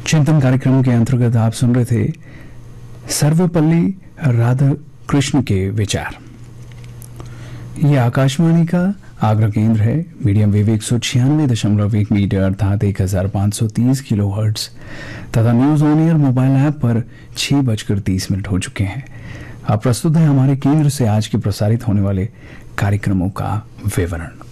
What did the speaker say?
चिंतन कार्यक्रम के अंतर्गत आप सुन रहे थे सर्वपल्ली राधाकृष्ण के विचार। ये आकाशवाणी का आगरा केंद्र है। मीडियम वेव 196.1 मीटर अर्थात 1530 किलोहर्ट्ज तथा news on air mobile app पर 6:30 हो चुके हैं। अब प्रस्तुत है हमारे केंद्र से आज के प्रसारित होने वाले कार्यक्रमों का विवरण।